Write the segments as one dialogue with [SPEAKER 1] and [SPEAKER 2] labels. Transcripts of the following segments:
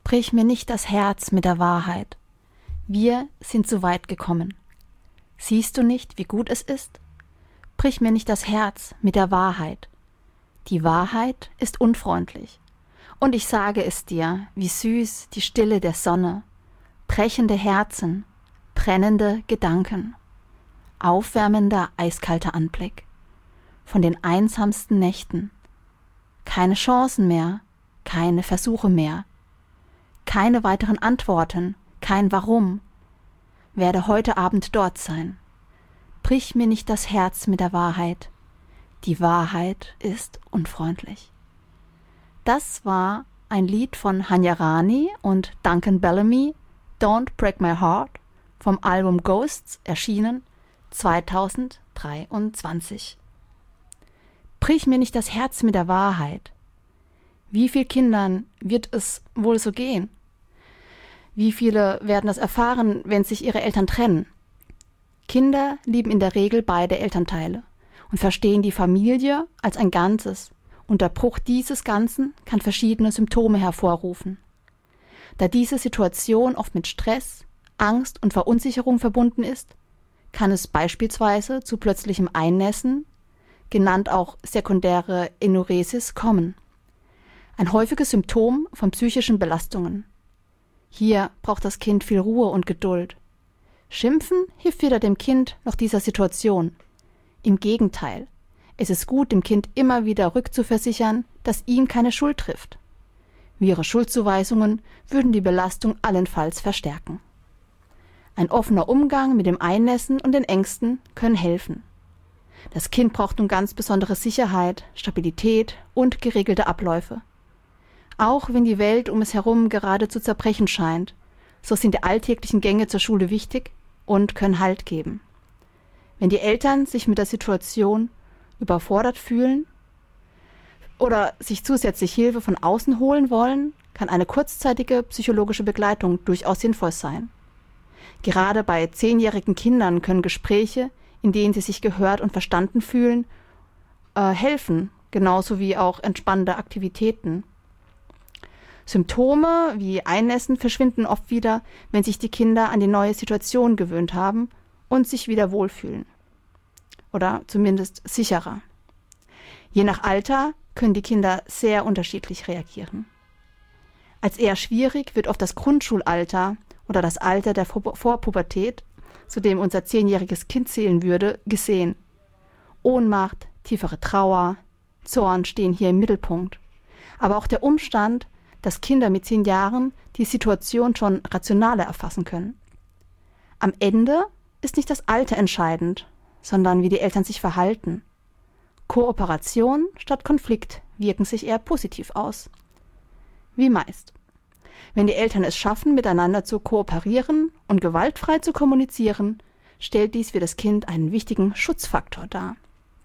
[SPEAKER 1] Brich mir nicht das Herz mit der Wahrheit. Wir sind zu weit gekommen. Siehst du nicht, wie gut es ist? Brich mir nicht das Herz mit der Wahrheit. Die Wahrheit ist unfreundlich. Und ich sage es dir, wie süß die Stille der Sonne, brechende Herzen, brennende Gedanken, aufwärmender, eiskalter Anblick. Von den einsamsten Nächten. Keine Chancen mehr, keine Versuche mehr. Keine weiteren Antworten, kein Warum. Werde heute Abend dort sein. Brich mir nicht das Herz mit der Wahrheit. Die Wahrheit ist unfreundlich. Das war ein Lied von Hanya Rani und Duncan Bellamy, Don't Break My Heart, vom Album Ghosts, erschienen 2023. Brich mir nicht das Herz mit der Wahrheit. Wie vielen Kindern wird es wohl so gehen? Wie viele werden das erfahren, wenn sich ihre Eltern trennen? Kinder lieben in der Regel beide Elternteile und verstehen die Familie als ein Ganzes. Und der Bruch dieses Ganzen kann verschiedene Symptome hervorrufen. Da diese Situation oft mit Stress, Angst und Verunsicherung verbunden ist, kann es beispielsweise zu plötzlichem Einnässen, genannt auch sekundäre Enuresis, kommen. Ein häufiges Symptom von psychischen Belastungen. Hier braucht das Kind viel Ruhe und Geduld. Schimpfen hilft weder dem Kind noch dieser Situation. Im Gegenteil, es ist gut, dem Kind immer wieder rückzuversichern, dass ihn keine Schuld trifft. Wäre Schuldzuweisungen würden die Belastung allenfalls verstärken. Ein offener Umgang mit dem Einnässen und den Ängsten können helfen. Das Kind braucht nun ganz besondere Sicherheit, Stabilität und geregelte Abläufe. Auch wenn die Welt um es herum gerade zu zerbrechen scheint, so sind die alltäglichen Gänge zur Schule wichtig und können Halt geben. Wenn die Eltern sich mit der Situation überfordert fühlen oder sich zusätzlich Hilfe von außen holen wollen, kann eine kurzzeitige psychologische Begleitung durchaus sinnvoll sein. Gerade bei 10-jährigen Kindern können Gespräche, in denen sie sich gehört und verstanden fühlen, helfen, genauso wie auch entspannende Aktivitäten. Symptome wie Einnässen verschwinden oft wieder, wenn sich die Kinder an die neue Situation gewöhnt haben und sich wieder wohlfühlen. Oder zumindest sicherer. Je nach Alter können die Kinder sehr unterschiedlich reagieren. Als eher schwierig wird oft das Grundschulalter oder das Alter der Vorpubertät, zu dem unser 10-jähriges Kind zählen würde, gesehen. Ohnmacht, tiefere Trauer, Zorn stehen hier im Mittelpunkt. Aber auch der Umstand, dass Kinder mit 10 Jahren die Situation schon rationaler erfassen können. Am Ende ist nicht das Alter entscheidend, sondern wie die Eltern sich verhalten. Kooperation statt Konflikt wirken sich eher positiv aus. Wie meist. Wenn die Eltern es schaffen, miteinander zu kooperieren und gewaltfrei zu kommunizieren, stellt dies für das Kind einen wichtigen Schutzfaktor dar.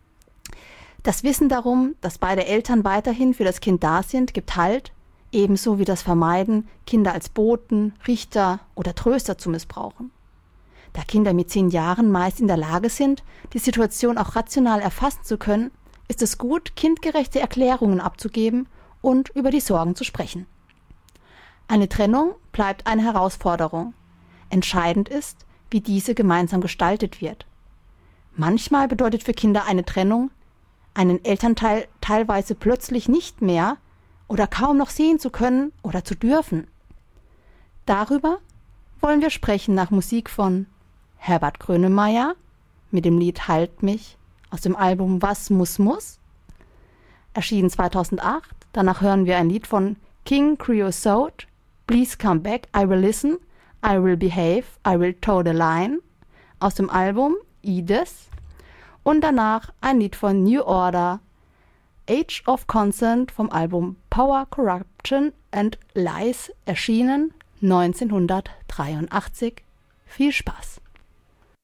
[SPEAKER 1] Das Wissen darum, dass beide Eltern weiterhin für das Kind da sind, gibt Halt, ebenso wie das Vermeiden, Kinder als Boten, Richter oder Tröster zu missbrauchen. Da Kinder mit 10 Jahren meist in der Lage sind, die Situation auch rational erfassen zu können, ist es gut, kindgerechte Erklärungen abzugeben und über die Sorgen zu sprechen. Eine Trennung bleibt eine Herausforderung. Entscheidend ist, wie diese gemeinsam gestaltet wird. Manchmal bedeutet für Kinder eine Trennung, einen Elternteil teilweise plötzlich nicht mehr oder kaum noch sehen zu können oder zu dürfen. Darüber wollen wir sprechen nach Musik von Herbert Grönemeyer mit dem Lied Halt mich aus dem Album Was muss muss, erschienen 2008. Danach hören wir ein Lied von King Creosote, Please Come Back, I Will Listen, I Will Behave, I Will Toe the Line aus dem Album Edith und danach ein Lied von New Order, Age of Consent vom Album Power, Corruption and Lies, erschienen 1983. Viel Spaß!